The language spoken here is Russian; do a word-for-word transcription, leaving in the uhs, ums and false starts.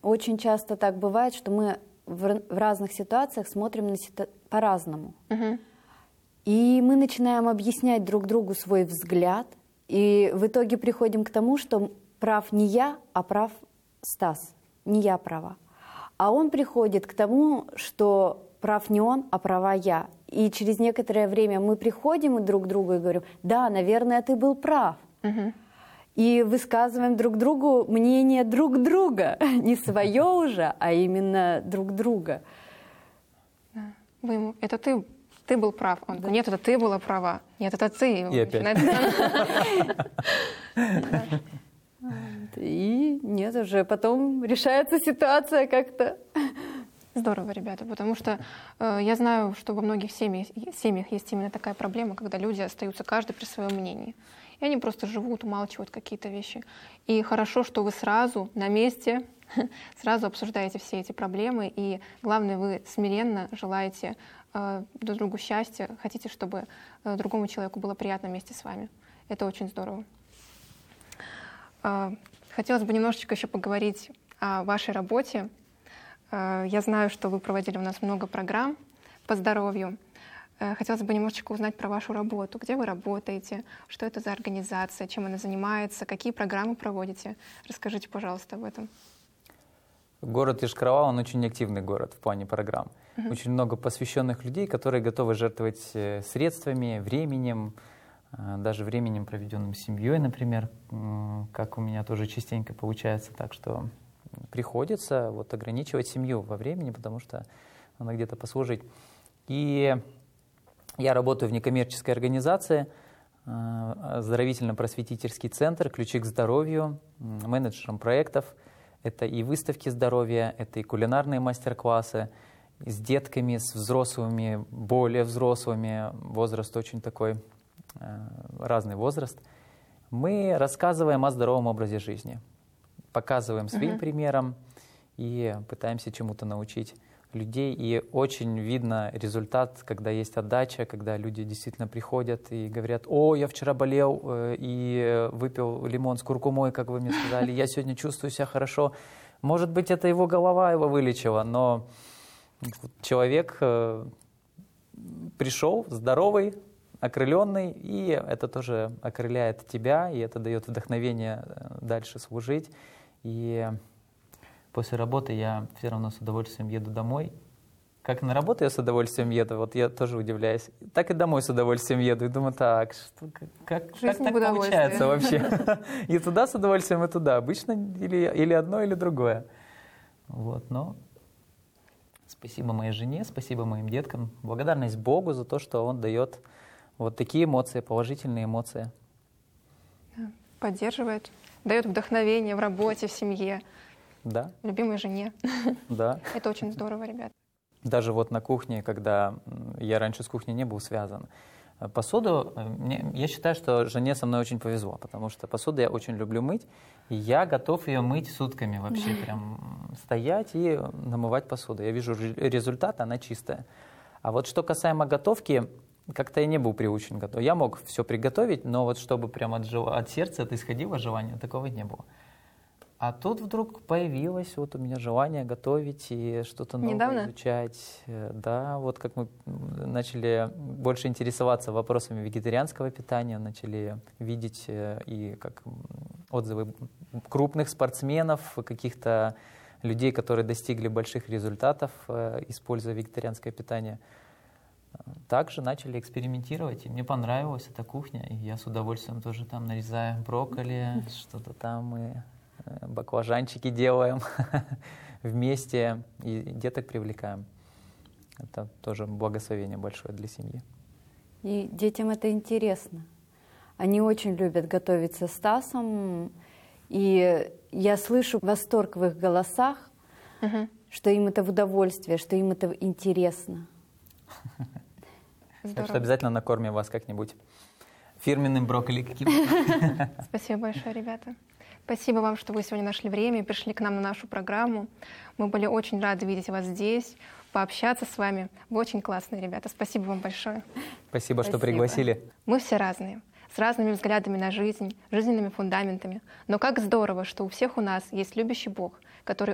очень часто так бывает, что мы в, в разных ситуациях смотрим на ситу... по-разному. Угу. И мы начинаем объяснять друг другу свой взгляд, и в итоге приходим к тому, что прав не я, а прав Стас. Не я права. А он приходит к тому, что прав не он, а права я. И через некоторое время мы приходим друг к другу и говорим: да, наверное, ты был прав. Угу. И высказываем друг другу мнение друг друга. Не свое уже, а именно друг друга. Вы ему, это ты, ты был прав. Он, да. Нет, это ты была права. Нет, это ты. И опять. И нет, уже потом решается ситуация как-то. Здорово, ребята, потому что э, я знаю, что во многих семьях, семьях есть именно такая проблема, когда люди остаются каждый при своем мнении. И они просто живут, умалчивают какие-то вещи. И хорошо, что вы сразу на месте, сразу обсуждаете все эти проблемы. И главное, вы смиренно желаете э, друг другу счастья, хотите, чтобы э, другому человеку было приятно вместе с вами. Это очень здорово. Э, хотелось бы немножечко еще поговорить о вашей работе. Э, я знаю, что вы проводили у нас много программ по здоровью. Хотелось бы немножечко узнать про вашу работу. Где вы работаете? Что это за организация? Чем она занимается? Какие программы проводите? Расскажите, пожалуйста, об этом. Город Йошкар-Ола, он очень активный город в плане программ. Uh-huh. Очень много посвященных людей, которые готовы жертвовать средствами, временем, даже временем, проведенным с семьей, например, как у меня тоже частенько получается. Так что приходится вот ограничивать семью во времени, потому что надо где-то послужить. И я работаю в некоммерческой организации, оздоровительно-просветительский центр «Ключи к здоровью», менеджером проектов. Это и выставки здоровья, это и кулинарные мастер-классы с детками, с взрослыми, более взрослыми, возраст очень такой, разный возраст. Мы рассказываем о здоровом образе жизни, показываем своим uh-huh. примером и пытаемся чему-то научить людей, и очень видно результат, когда есть отдача, когда люди действительно приходят и говорят: о, я вчера болел и выпил лимон с куркумой, как вы мне сказали, я сегодня чувствую себя хорошо. Может быть, это его голова его вылечила, но человек пришел здоровый, окрыленный, и это тоже окрыляет тебя, и это дает вдохновение дальше служить. И после работы я все равно с удовольствием еду домой. Как на работу я с удовольствием еду, вот я тоже удивляюсь. Так и домой с удовольствием еду. И думаю: так, что, как, как так получается вообще? И туда с удовольствием, и туда. Обычно или, или одно, или другое. Вот, но спасибо моей жене, спасибо моим деткам. Благодарность Богу за то, что Он дает вот такие эмоции, положительные эмоции. Поддерживает, дает вдохновение в работе, в семье. Да. Любимой жене. Да. Это очень здорово, ребят. Даже вот на кухне, когда я раньше с кухней не был связан, посуду, я считаю, что жене со мной очень повезло, потому что посуду я очень люблю мыть, и я готов ее мыть сутками вообще, прям стоять и намывать посуду. Я вижу результат, она чистая. А вот что касаемо готовки, как-то я не был приучен готовить. Я мог все приготовить, но вот чтобы прям от, жел... от сердца это исходило желание, такого не было. А тут вдруг появилось вот у меня желание готовить и что-то новое Недавно? изучать. Да, вот как мы начали больше интересоваться вопросами вегетарианского питания, начали видеть и как отзывы крупных спортсменов, каких-то людей, которые достигли больших результатов, используя вегетарианское питание. Также начали экспериментировать, и мне понравилась эта кухня, и я с удовольствием тоже там нарезаю брокколи, что-то там и баклажанчики делаем вместе, и деток привлекаем. Это тоже благословение большое для семьи. И детям это интересно. Они очень любят готовить со Стасом, и я слышу восторг в их голосах, угу. что им это в удовольствие, что им это интересно. Так что обязательно накормим вас как-нибудь фирменным брокколи каким-то. Спасибо большое, ребята. Спасибо вам, что вы сегодня нашли время и пришли к нам на нашу программу. Мы были очень рады видеть вас здесь, пообщаться с вами. Вы очень классные ребята. Спасибо вам большое. Спасибо, что пригласили. Мы все разные, с разными взглядами на жизнь, жизненными фундаментами. Но как здорово, что у всех у нас есть любящий Бог, который